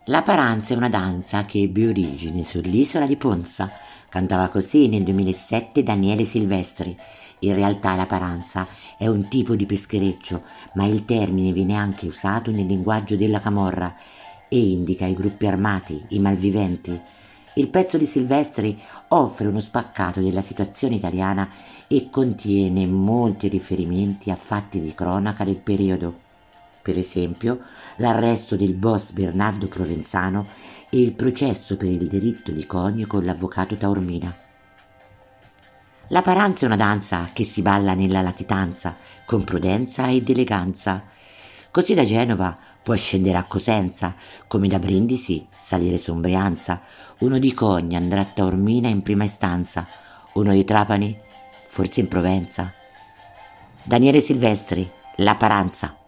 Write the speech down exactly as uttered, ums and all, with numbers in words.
La paranza è una danza che ebbe origine sull'isola di Ponza. Cantava così nel duemilasette Daniele Silvestri. In realtà la paranza è un tipo di peschereccio, ma il termine viene anche usato nel linguaggio della camorra e indica i gruppi armati, i malviventi. Il pezzo di Silvestri offre uno spaccato della situazione italiana e contiene molti riferimenti a fatti di cronaca del periodo. Per esempio, l'arresto del boss Bernardo Provenzano e il processo per il delitto di conio con l'avvocato Taormina. La paranza è una danza che si balla nella latitanza, con prudenza ed eleganza. Così da Genova può scendere a Cosenza, come da Brindisi salire su Brianza, uno di Cogna andrà a Taormina in prima istanza, uno di Trapani forse in Provenza. Daniele Silvestri, La Paranza.